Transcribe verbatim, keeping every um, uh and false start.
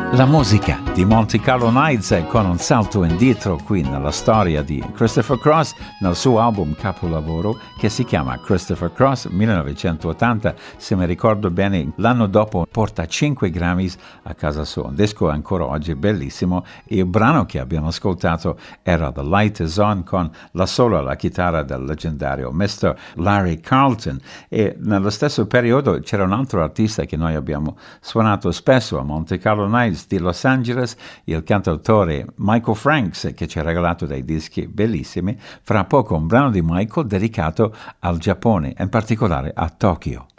La musica di Monte Carlo Nights con un salto indietro qui nella storia di Christopher Cross nel suo album capolavoro che si chiama Christopher Cross millenovecentottanta. Se mi ricordo bene, l'anno dopo porta cinque Grammys a casa sua, un disco ancora oggi bellissimo, e il brano che abbiamo ascoltato era The Light Is On con la solo alla chitarra del leggendario mister Larry Carlton. E nello stesso periodo c'era un altro artista che noi abbiamo suonato spesso a Monte Carlo Nights di Los Angeles, il cantautore Michael Franks, che ci ha regalato dei dischi bellissimi. Fra poco un brano di Michael dedicato al Giappone, in particolare a Tokyo.